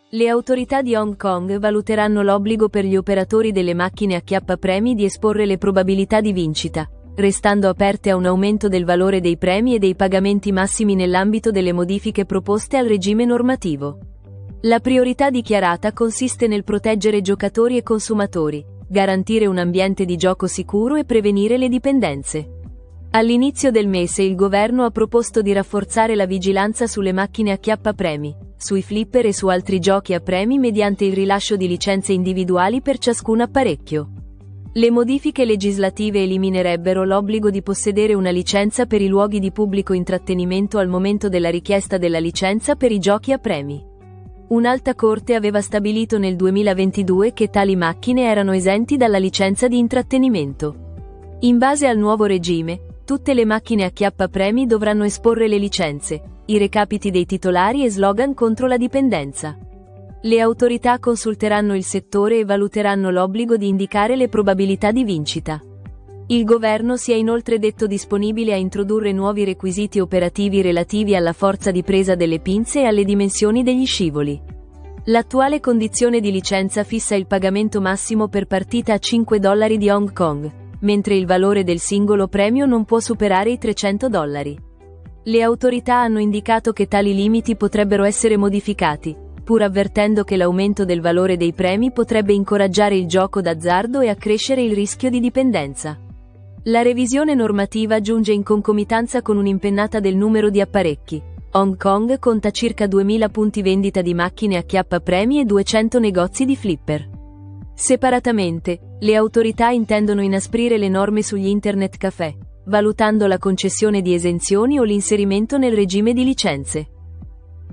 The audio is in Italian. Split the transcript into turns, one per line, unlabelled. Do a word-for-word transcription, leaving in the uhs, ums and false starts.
Le autorità di Hong Kong valuteranno l'obbligo per gli operatori delle macchine acchiappapremi di esporre le probabilità di vincita, restando aperte a un aumento del valore dei premi e dei pagamenti massimi nell'ambito delle modifiche proposte al regime normativo. La priorità dichiarata consiste nel proteggere giocatori e consumatori, garantire un ambiente di gioco sicuro e prevenire le dipendenze. All'inizio del mese il governo ha proposto di rafforzare la vigilanza sulle macchine acchiappapremi, sui flipper e su altri giochi a premi mediante il rilascio di licenze individuali per ciascun apparecchio. Le modifiche legislative eliminerebbero l'obbligo di possedere una licenza per i luoghi di pubblico intrattenimento al momento della richiesta della licenza per i giochi a premi. Un'alta corte aveva stabilito nel duemilaventidue che tali macchine erano esenti dalla licenza di intrattenimento. In base al nuovo regime, tutte le macchine acchiappapremi dovranno esporre le licenze, i recapiti dei titolari e slogan contro la dipendenza. Le autorità consulteranno il settore e valuteranno l'obbligo di indicare le probabilità di vincita. Il governo si è inoltre detto disponibile a introdurre nuovi requisiti operativi relativi alla forza di presa delle pinze e alle dimensioni degli scivoli. L'attuale condizione di licenza fissa il pagamento massimo per partita a cinque dollari di Hong Kong, mentre il valore del singolo premio non può superare i trecento dollari. Le autorità hanno indicato che tali limiti potrebbero essere modificati, pur avvertendo che l'aumento del valore dei premi potrebbe incoraggiare il gioco d'azzardo e accrescere il rischio di dipendenza. La revisione normativa giunge in concomitanza con un'impennata del numero di apparecchi. Hong Kong conta circa duemila punti vendita di macchine acchiappapremi e duecento negozi di flipper. Separatamente, le autorità intendono inasprire le norme sugli internet caffè, valutando la concessione di esenzioni o l'inserimento nel regime di licenze.